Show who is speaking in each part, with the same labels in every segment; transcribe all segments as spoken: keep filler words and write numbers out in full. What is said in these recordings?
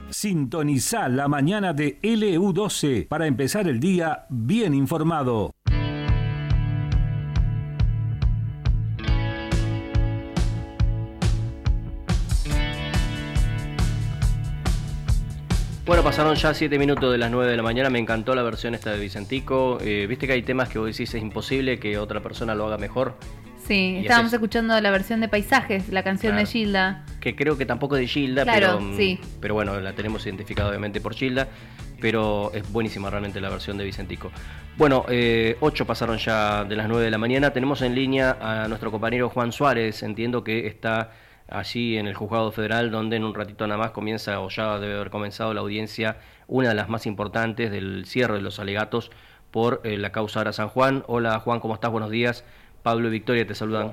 Speaker 1: Sintoniza la mañana de L U doce para empezar el día bien informado.
Speaker 2: Bueno, pasaron ya siete minutos de las nueve de la mañana, me encantó la versión esta de Vicentico. Eh, Viste que hay temas que vos decís es imposible que otra persona lo haga mejor.
Speaker 3: Sí,
Speaker 2: y
Speaker 3: estábamos
Speaker 2: haces...
Speaker 3: escuchando la versión de Paisajes, la canción
Speaker 2: claro.
Speaker 3: de Gilda.
Speaker 2: Que creo que tampoco es de Gilda,
Speaker 3: claro,
Speaker 2: pero,
Speaker 3: sí.
Speaker 2: pero bueno, la tenemos identificada obviamente por Gilda, pero es buenísima realmente la versión de Vicentico. Bueno, eh, ocho pasaron ya de las nueve de la mañana, tenemos en línea a nuestro compañero Juan Suárez, entiendo que está allí en el Juzgado Federal, donde en un ratito nada más comienza, o ya debe haber comenzado la audiencia, una de las más importantes del cierre de los alegatos por eh, la causa Ara San Juan. Hola Juan, ¿cómo estás? Buenos días. Pablo y Victoria te saludan.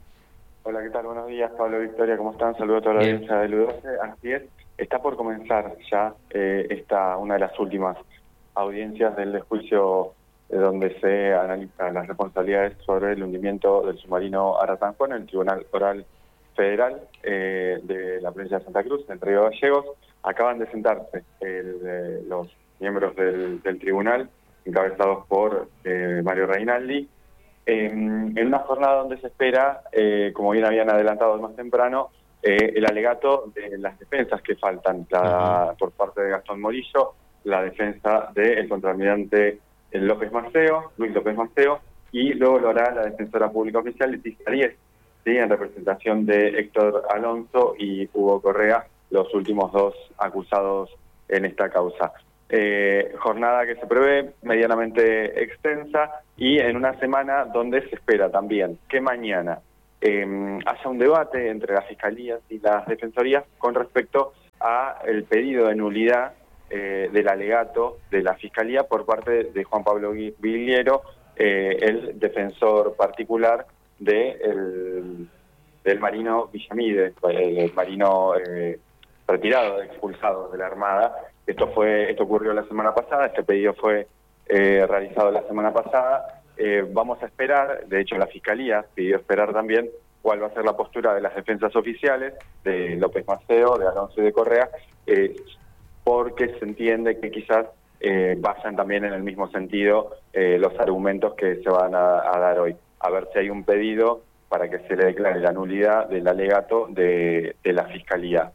Speaker 4: Hola, ¿qué tal? Buenos días, Pablo y Victoria, ¿cómo están? Saludos a toda la
Speaker 2: Bien.
Speaker 4: audiencia de L U doce. Así es, está por comenzar ya eh, esta, una de las últimas audiencias del juicio eh, donde se analizan las responsabilidades sobre el hundimiento del submarino Ara San Juan en el Tribunal Oral Federal eh, de la provincia de Santa Cruz, en Río Gallegos. Acaban de sentarse el, eh, los miembros del, del tribunal, encabezados por eh, Mario Reinaldi, eh, en una jornada donde se espera, eh, como bien habían adelantado más temprano, eh, el alegato de las defensas que faltan, la, uh-huh. por parte de Gastón Morillo, la defensa del contraalmirante López Maceo, Luis López Maceo, y luego lo hará la defensora pública oficial Leticia Arias, ¿sí?, en representación de Héctor Alonso y Hugo Correa, los últimos dos acusados en esta causa. Eh, jornada que se prevé medianamente extensa y en una semana donde se espera también que mañana eh, haya un debate entre las fiscalías y las defensorías con respecto a el pedido de nulidad eh, del alegato de la fiscalía por parte de Juan Pablo Vigliero, eh, el defensor particular de el, del marino Villamide, el, el marino eh, retirado, expulsado de la Armada. Esto fue, esto ocurrió la semana pasada, este pedido fue eh, realizado la semana pasada. Eh, vamos a esperar, de hecho la Fiscalía pidió esperar también cuál va a ser la postura de las defensas oficiales, de López Maceo, de Alonso y de Correa, eh, porque se entiende que quizás eh, vayan también en el mismo sentido eh, los argumentos que se van a, a dar hoy. A ver si hay un pedido para que se le declare la nulidad del alegato de, de la Fiscalía.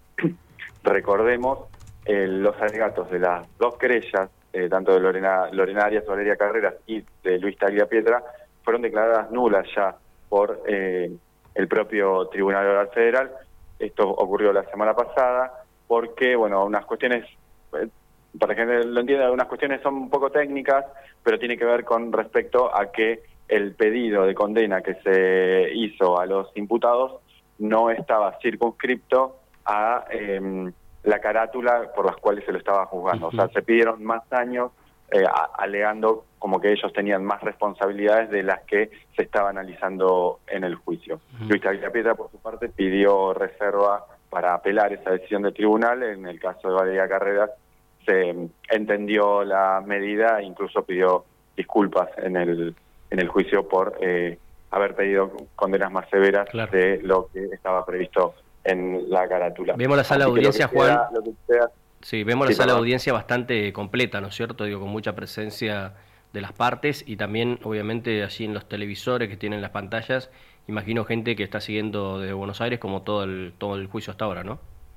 Speaker 4: Recordemos eh, los alegatos de las dos querellas, eh, tanto de Lorena, Lorena Arias, Valeria Carreras y de Luis Tagliapietra, fueron declaradas nulas ya por eh, el propio Tribunal Oral Federal. Esto ocurrió la semana pasada porque, bueno, unas cuestiones, eh, para que lo entiendan, algunas cuestiones son un poco técnicas, pero tiene que ver con respecto a que el pedido de condena que se hizo a los imputados no estaba circunscripto a eh, la carátula por las cuales se lo estaba juzgando. Uh-huh. O sea, se pidieron más años eh, a, alegando como que ellos tenían más responsabilidades de las que se estaba analizando en el juicio. Uh-huh. Luis Tagliapietra, por su parte, pidió reserva para apelar esa decisión del tribunal. En el caso de Valeria Carreras se entendió la medida, incluso pidió disculpas en el, en el juicio por eh, haber pedido condenas más severas claro. de lo que estaba previsto en la carátula.
Speaker 2: Vemos la sala de audiencia, Juan.
Speaker 4: Queda, lo que queda...
Speaker 2: Sí, vemos
Speaker 4: sí,
Speaker 2: la sala
Speaker 4: perdón.
Speaker 2: de audiencia bastante completa, ¿no es cierto? Digo, con mucha presencia de las partes y también, obviamente, allí en los televisores que tienen las pantallas, imagino gente que está siguiendo desde Buenos Aires como todo el todo el juicio hasta ahora, ¿no?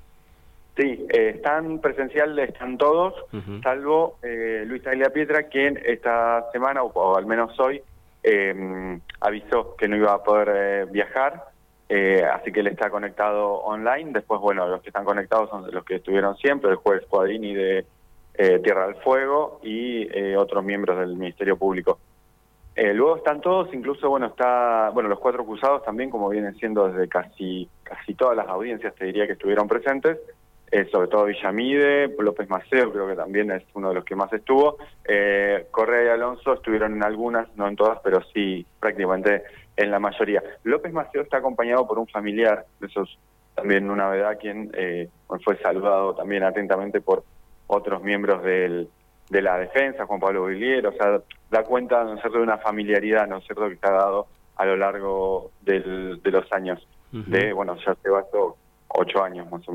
Speaker 4: Sí, eh, están presenciales, están todos, uh-huh. salvo eh, Luis Tagliapietra, quien esta semana, o, o al menos hoy, eh, avisó que no iba a poder eh, viajar. Eh, así que él está conectado online. Después, bueno, los que están conectados son los que estuvieron siempre, el juez Cuadrini de eh, Tierra del Fuego y eh, otros miembros del Ministerio Público. Eh, luego están todos, incluso, bueno, está, bueno, los cuatro acusados también, como vienen siendo desde casi casi todas las audiencias, te diría que estuvieron presentes, eh, sobre todo Villamide, López Maceo, creo que también es uno de los que más estuvo. Eh, Correa y Alonso estuvieron en algunas, no en todas, pero sí prácticamente en la mayoría. López Maceo está acompañado por un familiar, eso es también una novedad, quien eh, fue saludado también atentamente por otros miembros del, de la defensa, Juan Pablo Vigliero. O sea, da cuenta, ¿no es cierto?, de una familiaridad, ¿no es cierto?, que se ha dado a lo largo del, de los años. Uh-huh. De, bueno, ya lleva esto ocho años más o menos.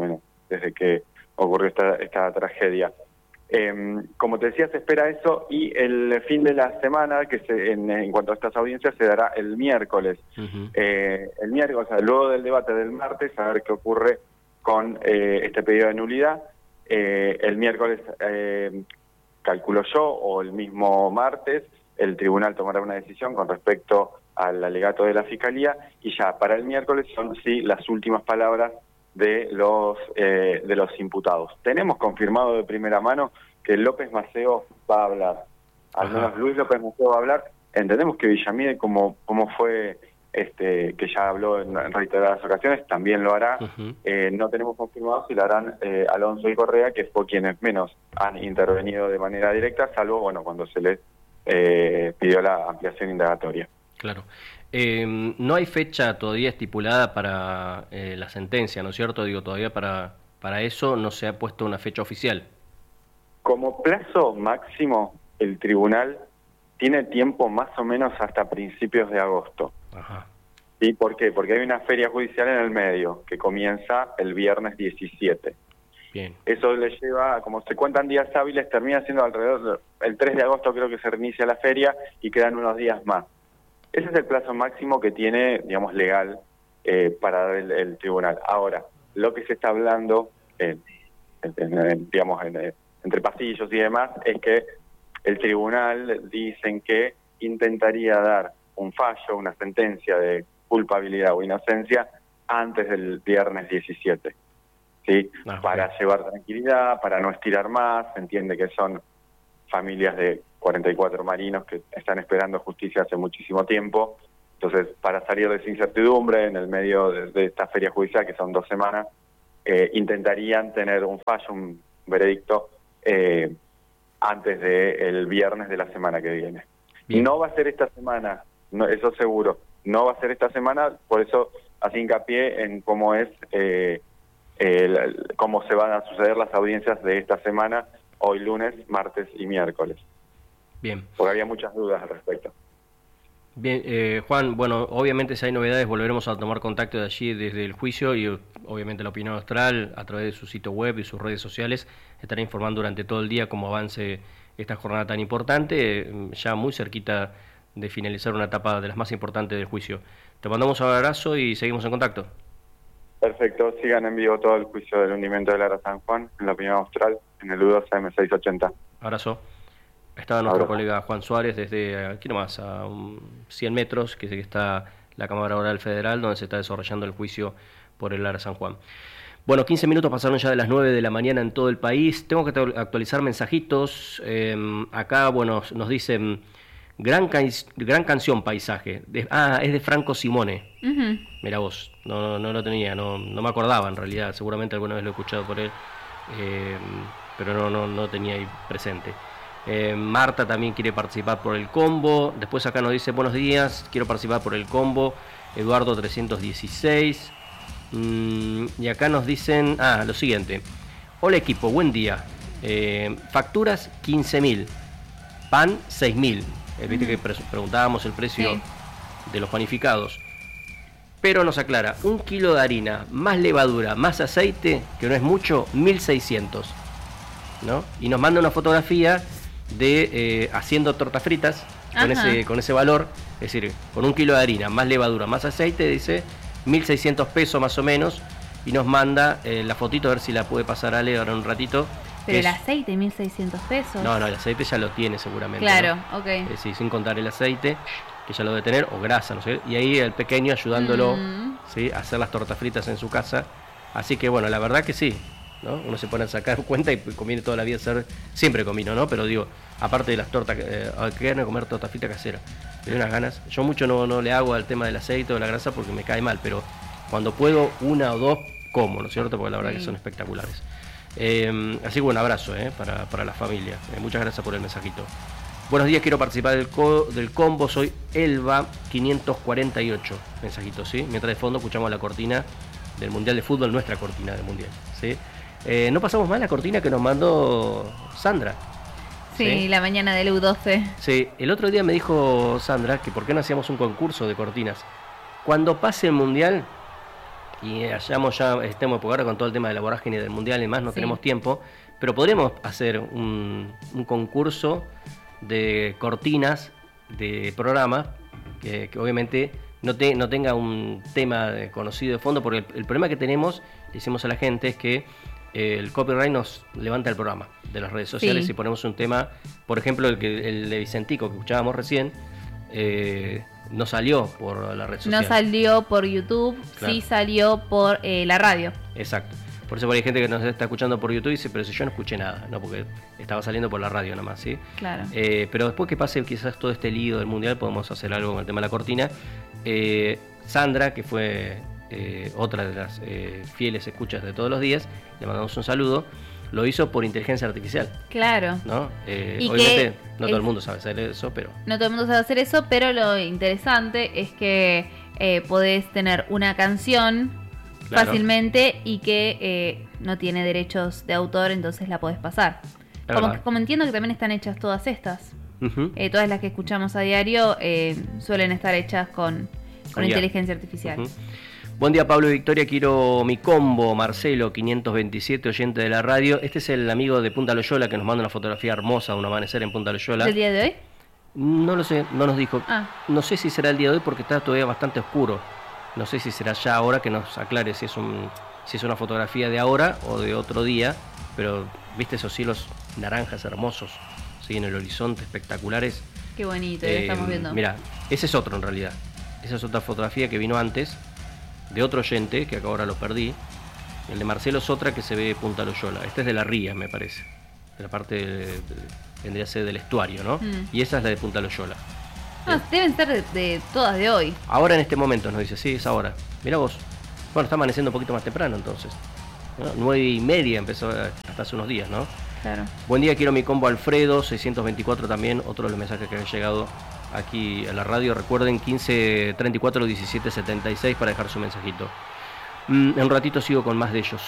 Speaker 4: desde que ocurrió esta, esta tragedia. Eh, como te decía, se espera eso y el fin de la semana, que se, en, en cuanto a estas audiencias, se dará el miércoles. Uh-huh. eh, el miércoles, o sea, luego del debate del martes, a ver qué ocurre con eh, este pedido de nulidad. Eh, el miércoles, eh, calculo yo, o el mismo martes, el tribunal tomará una decisión con respecto al alegato de la Fiscalía y ya para el miércoles son sí las últimas palabras de los eh, de los imputados. Tenemos confirmado de primera mano que López Maceo va a hablar. Al Ajá. menos Luis López Maceo va a hablar. Entendemos que Villamide, como, como fue, este que ya habló en, en reiteradas ocasiones, también lo hará. Uh-huh. Eh, no tenemos confirmado si lo harán eh, Alonso y Correa, que fue quienes menos han intervenido de manera directa, salvo bueno cuando se les eh, pidió la ampliación indagatoria.
Speaker 2: Claro. Eh, no hay fecha todavía estipulada para eh, la sentencia, ¿no es cierto? Digo, todavía para, para eso no se ha puesto una fecha oficial.
Speaker 4: Como plazo máximo, el tribunal tiene tiempo más o menos hasta principios de agosto.
Speaker 2: Ajá.
Speaker 4: ¿Y por qué? Porque hay una feria judicial en el medio, que comienza el viernes diecisiete.
Speaker 2: Bien.
Speaker 4: Eso le lleva, como se cuentan días hábiles, termina siendo alrededor del tres de agosto, creo que se reinicia la feria y quedan unos días más. Ese es el plazo máximo que tiene, digamos, legal eh, para el, el tribunal. Ahora, lo que se está hablando, eh, en, en, digamos, en, entre pasillos y demás, es que el tribunal dicen que intentaría dar un fallo, una sentencia de culpabilidad o inocencia antes del viernes diecisiete, ¿sí? Ah, para okay. llevar tranquilidad, para no estirar más. Se entiende que son familias de cuarenta y cuatro marinos que están esperando justicia hace muchísimo tiempo. Entonces, para salir de esa incertidumbre en el medio de, de esta feria judicial, que son dos semanas, eh, intentarían tener un fallo, un veredicto, eh, antes del viernes de la semana que viene. Bien. No va a ser esta semana, no, eso seguro, no va a ser esta semana, por eso hace hincapié en cómo es, eh, el, cómo se van a suceder las audiencias de esta semana, hoy lunes, martes y miércoles.
Speaker 2: Bien.
Speaker 4: Porque había muchas dudas al respecto.
Speaker 2: Bien, eh, Juan, bueno, obviamente si hay novedades volveremos a tomar contacto de allí desde el juicio y obviamente la Opinión Austral a través de su sitio web y sus redes sociales estará informando durante todo el día cómo avance esta jornada tan importante, ya muy cerquita de finalizar una etapa de las más importantes del juicio. Te mandamos un abrazo y seguimos en contacto.
Speaker 4: Perfecto, sigan en vivo todo el juicio del hundimiento del Ara San Juan en la Opinión Austral en el U dos A M seiscientos ochenta.
Speaker 2: Abrazo. Estaba nuestro Ahora. colega Juan Suárez desde aquí nomás, a un cien metros, que está la Cámara Oral Federal, donde se está desarrollando el juicio por el Ara San Juan. Bueno, quince minutos pasaron ya de las nueve de la mañana en todo el país. Tengo que actualizar mensajitos. Eh, acá, bueno, nos dicen, gran, can gran canción Paisaje. De, ah, es de Franco Simone. Uh-huh. Mira vos, no, no, no lo tenía, no, no me acordaba en realidad. Seguramente alguna vez lo he escuchado por él, eh, pero no, no, no tenía ahí presente. Eh, Marta también quiere participar por el combo. Después acá nos dice buenos días, quiero participar por el combo. Eduardo trescientos dieciséis. mm, Y acá nos dicen ah, lo siguiente: hola equipo, buen día. eh, Facturas quince mil, pan seis mil. eh, Viste que pre preguntábamos el precio sí. de los panificados. Pero nos aclara, un kilo de harina más levadura más aceite, que no es mucho, mil seiscientos, ¿no? Y nos manda una fotografía de eh, haciendo tortas fritas con ese, con ese valor, es decir, con un kilo de harina, más levadura, más aceite, dice mil seiscientos pesos más o menos, y nos manda eh, la fotito, a ver si la puede pasar Ale ahora un ratito.
Speaker 3: Pero el es... aceite, mil seiscientos pesos.
Speaker 2: No, no, el aceite ya lo tiene seguramente.
Speaker 3: Claro,
Speaker 2: ¿no?
Speaker 3: ok.
Speaker 2: Eh, sí, sin contar el aceite, que ya lo debe tener, o grasa, no sé, y ahí el pequeño ayudándolo mm. ¿sí? a hacer las tortas fritas en su casa. Así que bueno, la verdad que sí, ¿no? Uno se pone a sacar cuenta y conviene toda la vida hacer, siempre comino, ¿no? Pero digo, aparte de las tortas, eh, quieren comer torta frita casera, me unas ganas. Yo mucho no, no le hago al tema del aceite o de la grasa porque me cae mal, pero cuando puedo una o dos como, ¿no es cierto? Porque la verdad sí. que son espectaculares. Eh, así que un abrazo eh, para, para la familia. Eh, muchas gracias por el mensajito. Buenos días, quiero participar del, co del combo, soy Elba quinientos cuarenta y ocho. Mensajito, ¿sí? Mientras de fondo escuchamos la cortina del Mundial de Fútbol, nuestra cortina del Mundial, ¿sí? Eh, no pasamos más la cortina que nos mandó Sandra.
Speaker 3: Sí, ¿sí? La mañana del U doce.
Speaker 2: Sí, el otro día me dijo Sandra que por qué no hacíamos un concurso de cortinas. Cuando pase el Mundial, y hayamos ya, estemos por ahora con todo el tema de la vorágine del mundial y demás, no
Speaker 3: Sí.
Speaker 2: tenemos tiempo, pero podríamos hacer un, un concurso de cortinas de programas que, que obviamente no, te, no tenga un tema de- conocido de fondo, porque el, el problema que tenemos, le decimos a la gente, es que eh, el copyright nos levanta el programa de las redes sociales.
Speaker 3: Sí.
Speaker 2: Si ponemos un tema, por ejemplo, el, que, el de Vicentico que escuchábamos recién, eh, no salió por la red social.
Speaker 3: No salió por YouTube,
Speaker 2: Claro.
Speaker 3: sí salió por eh, la radio.
Speaker 2: Exacto. Por eso por ahí hay gente que nos está escuchando por YouTube y dice, pero si yo no escuché nada, no, porque estaba saliendo por la radio nada más, ¿sí?
Speaker 3: Claro.
Speaker 2: Eh, pero después que pase quizás todo este lío del mundial, podemos hacer algo con el tema de la cortina. Eh, Sandra, que fue eh, otra de las eh, fieles escuchas de todos los días, le mandamos un saludo, lo hizo por inteligencia artificial,
Speaker 3: Claro.
Speaker 2: ¿no? Eh,
Speaker 3: Y
Speaker 2: obviamente
Speaker 3: que
Speaker 2: no todo el
Speaker 3: es-
Speaker 2: mundo sabe hacer eso, pero
Speaker 3: No todo el mundo sabe hacer eso, pero lo interesante es que eh, podés tener una canción
Speaker 2: Claro.
Speaker 3: fácilmente y que eh, no tiene derechos de autor, entonces la podés pasar.
Speaker 2: Es
Speaker 3: Como,
Speaker 2: verdad.
Speaker 3: que- como entiendo que también están hechas todas estas.
Speaker 2: Ujú.
Speaker 3: Eh, todas las que escuchamos a diario eh, suelen estar hechas con, con
Speaker 2: Con I A.
Speaker 3: inteligencia artificial.
Speaker 2: Ujú. Buen día, Pablo y Victoria. Quiero mi combo, Marcelo, quinientos veintisiete, oyente de la radio. Este es el amigo de Punta Loyola que nos manda una fotografía hermosa de un amanecer en Punta Loyola.
Speaker 3: ¿Del día de hoy?
Speaker 2: No lo sé, no nos dijo.
Speaker 3: Ah.
Speaker 2: No sé si será el día de hoy porque está todavía bastante oscuro. No sé si será ya ahora, que nos aclare si es un si es una fotografía de ahora o de otro día. Pero, ¿viste esos cielos naranjas hermosos? Sí, en el horizonte, espectaculares.
Speaker 3: Qué bonito, ya
Speaker 2: Eh,
Speaker 3: estamos viendo.
Speaker 2: Mira, ese es otro en realidad. Esa es otra fotografía que vino antes, de otro oyente, que acá ahora lo perdí. El de Marcelo es otra que se ve Punta Loyola. Este es de la ría, me parece. De la parte, de, de- vendría a ser del estuario, ¿no?
Speaker 3: Mm.
Speaker 2: Y esa es la de Punta Loyola.
Speaker 3: Ah, deben ser de, de todas de hoy.
Speaker 2: Ahora en este momento nos dice, sí, es ahora. Mira vos. Bueno, está amaneciendo un poquito más temprano entonces. ¿No? Nueve y media empezó eh, hasta hace unos días, ¿no?
Speaker 3: Claro.
Speaker 2: Buen día, quiero mi combo Alfredo, seiscientos veinticuatro también, otro de los mensajes que han llegado aquí a la radio. Recuerden, quince treinta y cuatro diecisiete setenta y seis para dejar su mensajito. Mm, en un ratito sigo con más de ellos.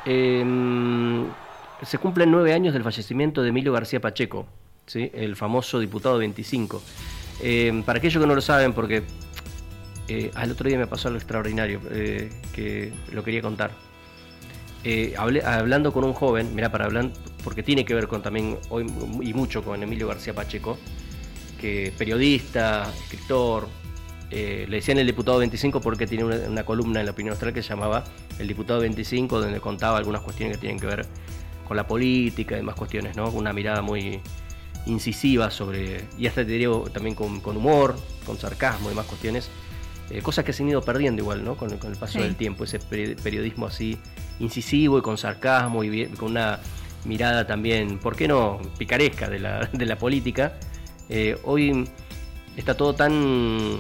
Speaker 2: Eh, se cumplen nueve años del fallecimiento de Emilio García Pacheco, ¿sí? El famoso diputado veinticinco. Eh, para aquellos que no lo saben, porque eh, al otro día me pasó algo extraordinario eh, que lo quería contar. Eh, hablé, hablando con un joven, mira, para hablar, porque tiene que ver con también hoy y mucho con Emilio García Pacheco, que periodista, escritor, eh, le decían el diputado veinticinco porque tiene una, una columna en La Opinión Austral que se llamaba El Diputado veinticinco, donde contaba algunas cuestiones que tienen que ver con la política y demás cuestiones, ¿no? Una mirada muy incisiva sobre, y hasta te diría también con, con humor, con sarcasmo y demás cuestiones. Eh, cosas que se han ido perdiendo igual, ¿no? Con, con el paso
Speaker 3: Sí.
Speaker 2: del tiempo, ese peri- periodismo así incisivo y con sarcasmo y bien- con una mirada también, ¿por qué no?, picaresca de la, de la política. Eh, hoy está todo tan,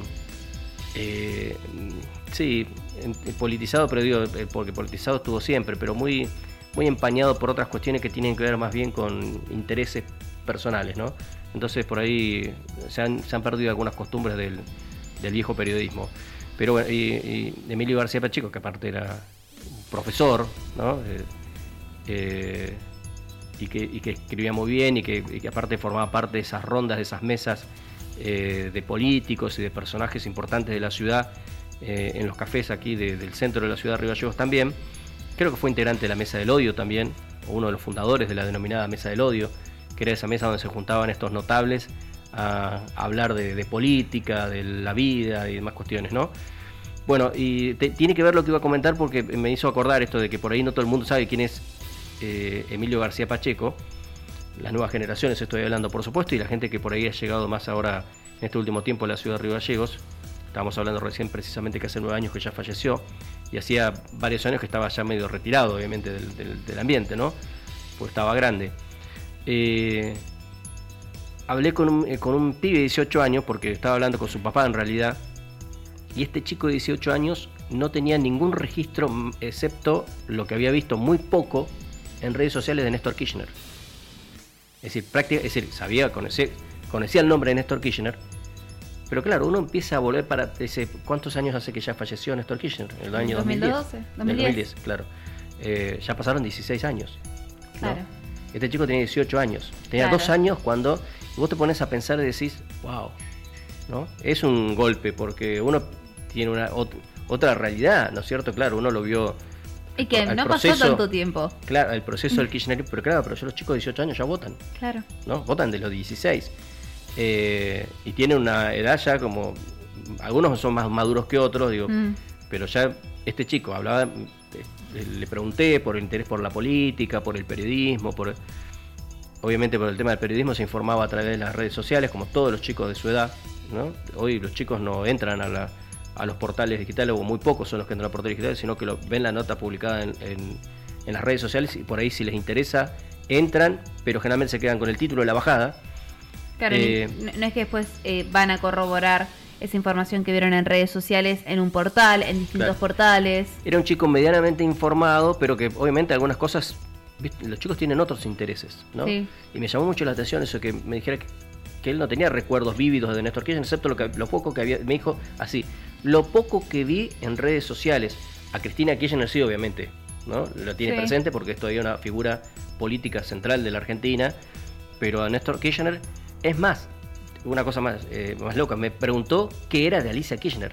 Speaker 2: eh, sí, en- politizado, pero digo, eh, porque politizado estuvo siempre, pero muy, muy empañado por otras cuestiones que tienen que ver más bien con intereses personales, ¿no? Entonces por ahí se han, se han perdido algunas costumbres del, del viejo periodismo. Pero bueno, y, y Emilio García Pacheco, que aparte era un profesor, ¿no? Eh, eh, y, que, y que escribía muy bien y que, y que aparte formaba parte de esas rondas, de esas mesas eh, de políticos y de personajes importantes de la ciudad, eh, en los cafés aquí de, del centro de la ciudad de Río Gallegos también. Creo que fue integrante de la Mesa del Odio también, o uno de los fundadores de la denominada Mesa del Odio, que era esa mesa donde se juntaban estos notables a, a hablar de, de política, de la vida y demás cuestiones, ¿no? Bueno, y te, tiene que ver lo que iba a comentar porque me hizo acordar esto de que por ahí no todo el mundo sabe quién es eh, Emilio García Pacheco. Las nuevas generaciones estoy hablando, por supuesto, y la gente que por ahí ha llegado más ahora en este último tiempo a la ciudad de Río Gallegos. Estábamos hablando recién precisamente que hace nueve años que ya falleció y hacía varios años que estaba ya medio retirado, obviamente, del, del, del ambiente, ¿no? Pues estaba grande. Eh, hablé con un, eh, con un pibe de dieciocho años, porque estaba hablando con su papá en realidad, y este chico de dieciocho años no tenía ningún registro mm, excepto lo que había visto muy poco en redes sociales de Néstor Kirchner. Es decir, práctica, es decir, sabía, conocía, conocía el nombre de Néstor Kirchner, pero claro, uno empieza a volver para ese, ¿cuántos años hace que ya falleció Néstor Kirchner? En el año
Speaker 3: dos mil doce,
Speaker 2: dos mil diez. dos mil diez, claro. Eh, ya pasaron dieciséis años, ¿no?
Speaker 3: Claro.
Speaker 2: Este chico tenía dieciocho años. Tenía
Speaker 3: Claro.
Speaker 2: dos años cuando vos te pones a pensar y decís, wow, ¿no? Es un golpe porque uno tiene una, ot- otra realidad, ¿no es cierto? Claro, uno lo vio...
Speaker 3: Y que no
Speaker 2: proceso,
Speaker 3: pasó tanto tiempo.
Speaker 2: Claro, el proceso del kirchnerismo, pero claro, pero ya los chicos de dieciocho años ya votan.
Speaker 3: Claro.
Speaker 2: ¿No? Votan de los dieciséis. Eh, y tienen una edad ya como... Algunos son más maduros que otros, digo, mm. pero ya este chico hablaba... Le pregunté por el interés por la política, por el periodismo, por... Obviamente por el tema del periodismo se informaba a través de las redes sociales, como todos los chicos de su edad, ¿no? Hoy los chicos no entran a la... a los portales digitales, o muy pocos son los que entran a los portales digitales, sino que lo, ven la nota publicada en, en, en las redes sociales y por ahí si les interesa entran, pero generalmente se quedan con el título de la bajada.
Speaker 3: Claro, eh, no, no es que después eh, van a corroborar esa información que vieron en redes sociales en un portal, en distintos claro. portales. Era un chico medianamente informado, pero que obviamente algunas cosas, ¿viste? Los chicos tienen otros intereses, ¿no? Sí. Y me llamó mucho la atención eso que me dijera que, que él no tenía recuerdos vívidos de Néstor Kirchner, excepto lo, que, lo poco que había, me dijo así, lo poco que vi en redes sociales. A Cristina Kirchner sí, obviamente, ¿no? Lo tiene sí. presente porque es todavía una figura política central de la Argentina, pero a Néstor Kirchner, es más, una cosa más, eh, más loca, me preguntó qué era de Alicia Kirchner,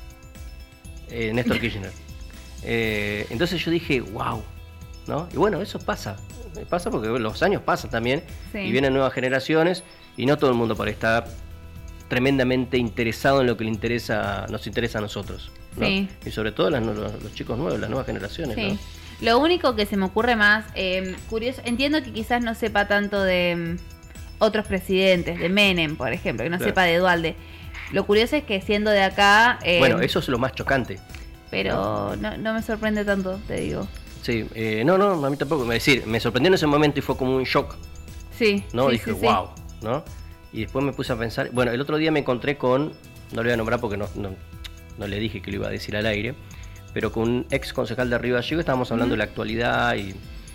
Speaker 3: eh, Néstor Kirchner. Eh, entonces yo dije, wow, ¿no? Y bueno, eso pasa, pasa porque los años pasan también, sí. y vienen nuevas generaciones, y no todo el mundo por ahí está tremendamente interesado en lo que le interesa, nos interesa a nosotros, ¿no? Sí. Y sobre todo las, los, los chicos nuevos, las nuevas generaciones, sí. ¿no? Lo único que se me ocurre más, eh, curioso, entiendo que quizás no sepa tanto de um, otros presidentes, de Menem, por ejemplo, que no claro. sepa de Duhalde. Lo curioso es que siendo de acá... Eh,
Speaker 2: bueno, eso es lo más chocante.
Speaker 3: Pero no, no me sorprende tanto, te digo.
Speaker 2: Sí, eh, no, no, a mí tampoco. Es decir, me sorprendió en ese momento y fue como un shock.
Speaker 3: Sí.
Speaker 2: ¿No?
Speaker 3: Sí,
Speaker 2: Dije,
Speaker 3: sí,
Speaker 2: wow, sí. ¿no? Y después me puse a pensar, bueno, el otro día me encontré con, no lo voy a nombrar porque no, no, no le dije que lo iba a decir al aire, pero con un ex concejal de Río Gallegos, estábamos hablando uh-huh. de la actualidad y,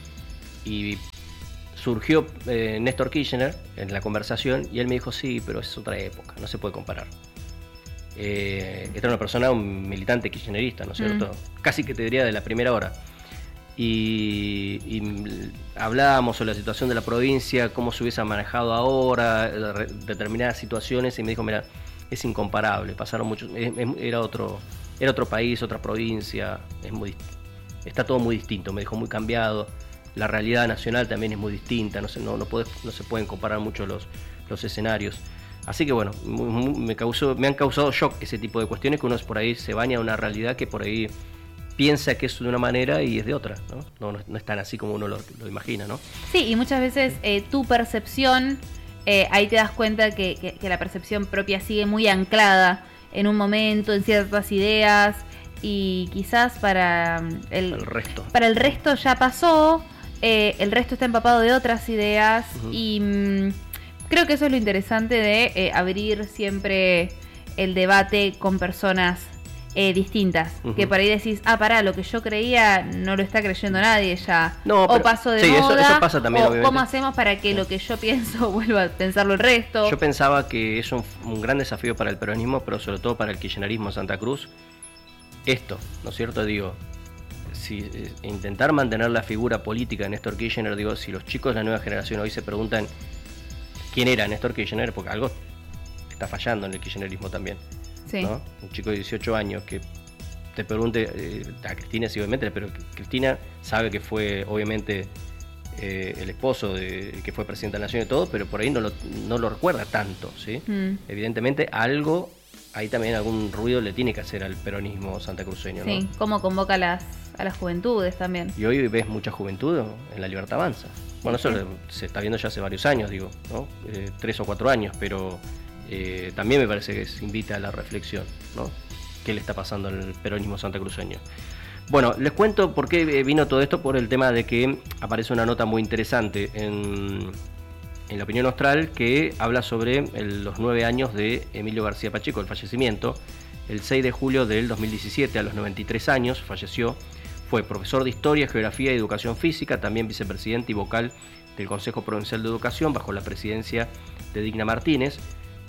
Speaker 2: y surgió eh, Néstor Kirchner en la conversación y él me dijo, sí, pero es otra época, no se puede comparar. Eh, esta era una persona, un militante kirchnerista, ¿no es cierto? Uh-huh. Casi que te diría de la primera hora. Y, y hablábamos sobre la situación de la provincia, cómo se hubiese manejado ahora, re, determinadas situaciones, y me dijo, mira, es incomparable, pasaron muchos, es, es, era otro, era otro país, otra provincia, es muy, está todo muy distinto, me dijo, muy cambiado, la realidad nacional también es muy distinta, no se, no, no, puede, no se pueden comparar mucho los, los escenarios. Así que bueno, me, causó, me han causado shock ese tipo de cuestiones, que uno por ahí se baña a una realidad que por ahí piensa que es de una manera y es de otra, ¿no? No, no, no es tan así como uno lo, lo imagina, ¿no?
Speaker 3: Sí, y muchas veces eh, tu percepción, eh, ahí te das cuenta que, que, que la percepción propia sigue muy anclada en un momento, en ciertas ideas, y quizás para el,
Speaker 2: el resto
Speaker 3: para el resto ya pasó, eh, el resto está empapado de otras ideas, uh-huh. y mmm, creo que eso es lo interesante de eh, abrir siempre el debate con personas Eh, distintas, uh-huh. que por ahí decís, ah, pará, lo que yo creía no lo está creyendo nadie ya,
Speaker 2: no,
Speaker 3: o paso de
Speaker 2: sí,
Speaker 3: moda,
Speaker 2: eso, eso pasa también,
Speaker 3: o
Speaker 2: obviamente.
Speaker 3: cómo hacemos para que lo que yo pienso vuelva a pensarlo el resto.
Speaker 2: Yo pensaba que es un, un gran desafío para el peronismo, pero sobre todo para el kirchnerismo en Santa Cruz, esto, ¿no es cierto? Digo, si eh, intentar mantener la figura política de Néstor Kirchner, digo, si los chicos de la nueva generación hoy se preguntan quién era Néstor Kirchner, porque algo está fallando en el kirchnerismo también. Sí. ¿No? Un chico de dieciocho años que te pregunte, eh, a Cristina sí obviamente, pero Cristina sabe que fue obviamente eh, el esposo de, que fue presidente de la nación y todo, pero por ahí no lo, no lo recuerda tanto, ¿sí? Mm. Evidentemente algo, ahí también algún ruido le tiene que hacer al peronismo santacruceño, ¿no?
Speaker 3: Sí, cómo convoca a las, a las juventudes también.
Speaker 2: Y hoy ves mucha juventud en La Libertad Avanza. Bueno, eso sí. se está viendo ya hace varios años, digo, ¿no? Eh, tres o cuatro años, pero Eh, también me parece que se invita a la reflexión, ¿no? ¿Qué le está pasando al peronismo santacruceño? Bueno, les cuento por qué vino todo esto, por el tema de que aparece una nota muy interesante en, en La Opinión Austral que habla sobre el, los nueve años de Emilio García Pacheco, el fallecimiento. El seis de julio del dos mil diecisiete, a los noventa y tres años, falleció. Fue profesor de Historia, Geografía y Educación Física, también vicepresidente y vocal del Consejo Provincial de Educación bajo la presidencia de Digna Martínez.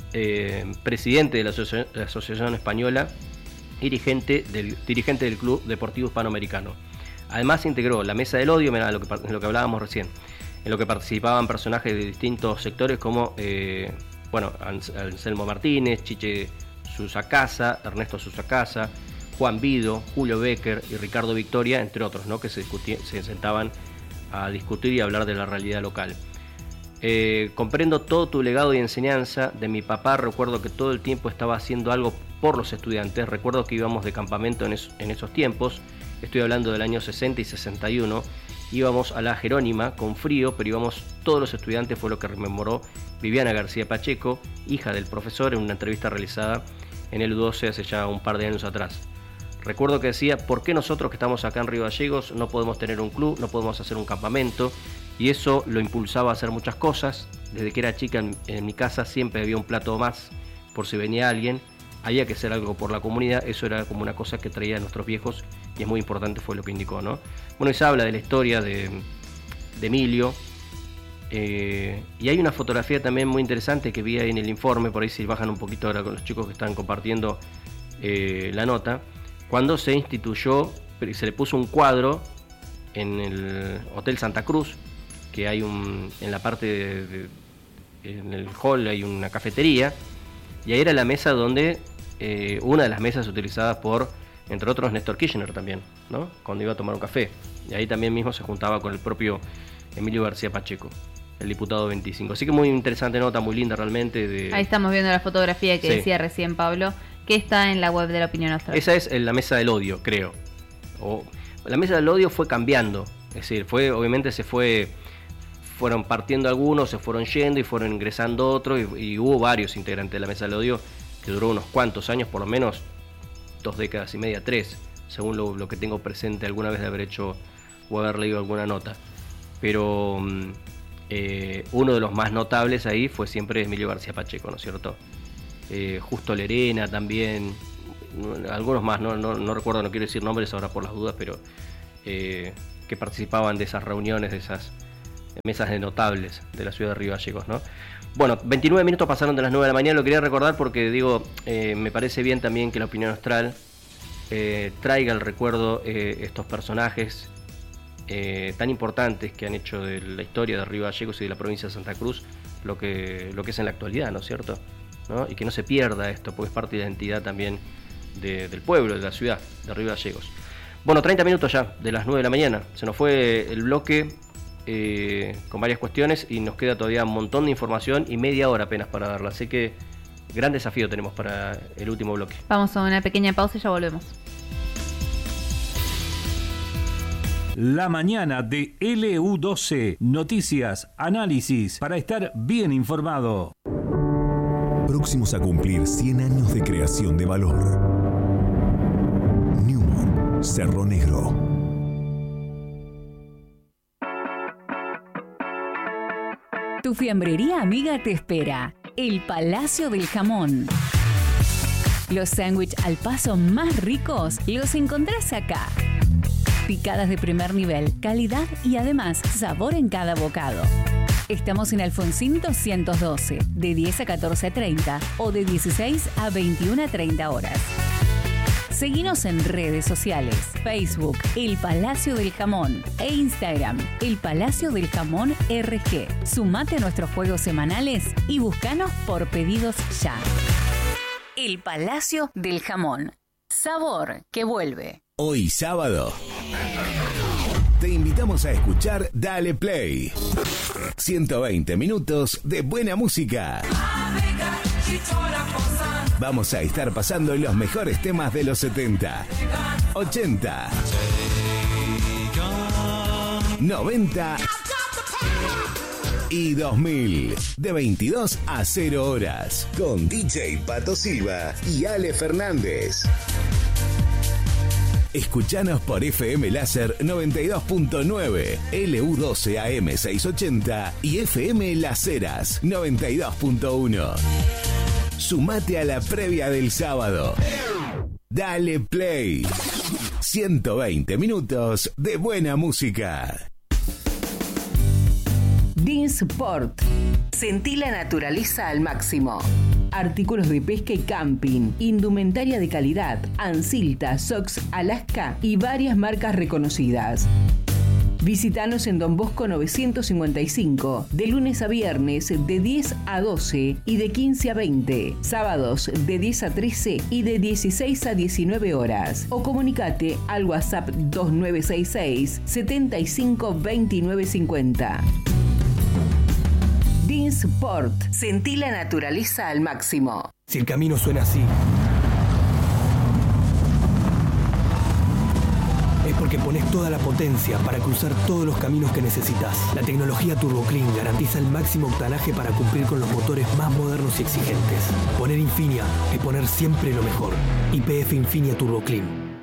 Speaker 2: Eh, presidente de la, asoci- la Asociación Española y dirigente del, dirigente del Club Deportivo Hispanoamericano. Además integró la Mesa del Odio, mirá, lo que, lo que hablábamos recién, en lo que participaban personajes de distintos sectores como eh, bueno, Anselmo Martínez, Chiche Susacasa, Ernesto Susacasa, Juan Vido, Julio Becker y Ricardo Victoria, entre otros, ¿no? que se, se sentaban a discutir y hablar de la realidad local. Eh, comprendo todo tu legado y enseñanza. De mi papá recuerdo que todo el tiempo estaba haciendo algo por los estudiantes. Recuerdo que íbamos de campamento en, es, en esos tiempos, estoy hablando del año sesenta y sesenta y uno, íbamos a la Jerónima con frío, pero íbamos todos los estudiantes, fue lo que rememoró Viviana García Pacheco, hija del profesor, en una entrevista realizada en el U doce hace ya un par de años atrás. Recuerdo que decía, ¿por qué nosotros que estamos acá en Río Gallegos no podemos tener un club, no podemos hacer un campamento? Y eso lo impulsaba a hacer muchas cosas. Desde que era chica en, en mi casa siempre había un plato más por si venía alguien. Había que hacer algo por la comunidad. Eso era como una cosa que traían nuestros viejos y es muy importante, fue lo que indicó, ¿no? Bueno, y se habla de la historia de, de Emilio. Eh, y hay una fotografía también muy interesante que vi ahí en el informe, por ahí si bajan un poquito ahora con los chicos que están compartiendo eh, la nota, cuando se instituyó, se le puso un cuadro en el Hotel Santa Cruz, que hay un, en la parte de, de, en el hall hay una cafetería, y ahí era la mesa donde, eh, una de las mesas utilizadas por, entre otros, Néstor Kirchner también, ¿no? Cuando iba a tomar un café, y ahí también mismo se juntaba con el propio Emilio García Pacheco, el diputado veinticinco. Así que muy interesante nota, muy linda realmente. De...
Speaker 3: Ahí estamos viendo la fotografía que sí. decía recién Pablo, que está en la web de La Opinión Austral.
Speaker 2: Esa es la mesa del odio, creo. O, la mesa del odio fue cambiando, es decir, fue obviamente se fue, fueron partiendo algunos, se fueron yendo y fueron ingresando otros, y, y hubo varios integrantes de la mesa del odio que duró unos cuantos años, por lo menos dos décadas y media, tres, según lo, lo que tengo presente alguna vez de haber hecho o haber leído alguna nota. Pero eh, uno de los más notables ahí fue siempre Emilio García Pacheco, ¿no es cierto? Eh, Justo Lerena también, algunos más, no, no, no recuerdo, no quiero decir nombres ahora por las dudas, pero eh, que participaban de esas reuniones, de esas mesas de notables de la ciudad de Río Gallegos, ¿no? Bueno, veintinueve minutos pasaron de las nueve de la mañana, lo quería recordar porque digo, eh, me parece bien también que La Opinión Austral eh, traiga el recuerdo eh, estos personajes eh, tan importantes que han hecho de la historia de Río Gallegos y de la provincia de Santa Cruz lo que, lo que es en la actualidad, ¿no es cierto? ¿No? Y que no se pierda esto, porque es parte de la identidad también de, del pueblo, de la ciudad de Río Gallegos. Bueno, treinta minutos ya, de las nueve de la mañana. Se nos fue el bloque eh, con varias cuestiones y nos queda todavía un montón de información y media hora apenas para darla. Así que gran desafío tenemos para el último bloque.
Speaker 3: Vamos a una pequeña pausa y ya volvemos.
Speaker 1: La mañana de L U doce. Noticias, análisis, para estar bien informado.
Speaker 5: Próximos a cumplir cien años de creación de valor. Newman, Cerro Negro.
Speaker 6: Tu fiambrería amiga te espera. El Palacio del Jamón. Los sándwiches al paso más ricos los encontrás acá. Picadas de primer nivel, calidad y además sabor en cada bocado. Estamos en Alfonsín doscientos doce, de diez a catorce treinta o de dieciséis a veintiuna treinta horas. Seguinos en redes sociales, Facebook, El Palacio del Jamón e Instagram, El Palacio del Jamón R G. Sumate a nuestros juegos semanales y búscanos por pedidos ya. El Palacio del Jamón. Sabor que vuelve.
Speaker 5: Hoy sábado te invitamos a escuchar Dale Play. ciento veinte minutos de buena música. Vamos a estar pasando los mejores temas de los setenta, ochenta, noventa y dos mil, de veintidós a cero horas, con D J Pato Silva y Ale Fernández. Escuchanos por F M Láser noventa y dos punto nueve, L U doce A M seiscientos ochenta y F M Las Heras noventa y dos punto uno. Sumate a la previa del sábado. Dale Play. ciento veinte minutos de buena música.
Speaker 7: Dinsport. Sentí la naturaleza al máximo. Artículos de pesca y camping, indumentaria de calidad, Ansilta, Sox, Alaska y varias marcas reconocidas. Visítanos en Don Bosco novecientos cincuenta y cinco, de lunes a viernes de diez a doce y de quince a veinte, sábados de diez a trece y de dieciséis a diecinueve horas. O comunicate al WhatsApp dos nueve seis seis, setenta y cinco, veintinueve cincuenta. Dinsport. Sentí la naturaleza al máximo.
Speaker 8: Si el camino suena así, es porque pones toda la potencia para cruzar todos los caminos que necesitas. La tecnología TurboClean garantiza el máximo octanaje para cumplir con los motores más modernos y exigentes. Poner Infinia es poner siempre lo mejor. Y P F Infinia TurboClean.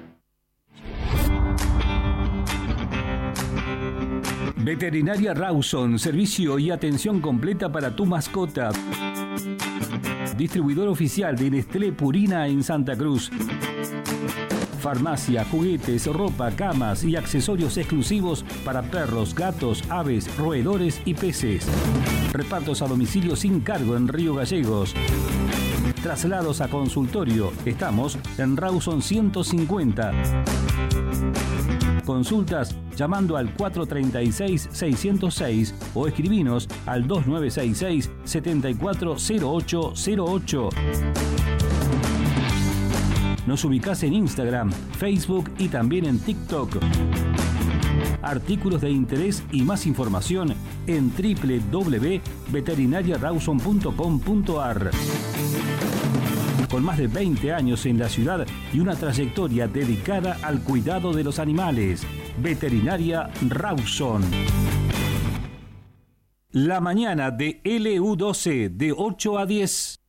Speaker 1: Veterinaria Rawson, servicio y atención completa para tu mascota. Distribuidor oficial de Nestlé Purina en Santa Cruz. Farmacia, juguetes, ropa, camas y accesorios exclusivos para perros, gatos, aves, roedores y peces. Repartos a domicilio sin cargo en Río Gallegos. Traslados a consultorio. Estamos en Rawson ciento cincuenta. Consultas llamando al cuatro tres seis, seis cero seis o escribinos al dos nueve seis seis, siete cuatro cero ocho cero ocho. Nos ubicás en Instagram, Facebook y también en TikTok. Artículos de interés y más información en doble u doble u doble u punto veterinaria rawson punto com punto a r. Con más de veinte años en la ciudad y una trayectoria dedicada al cuidado de los animales. Veterinaria Rawson. La mañana de L U doce de ocho a diez.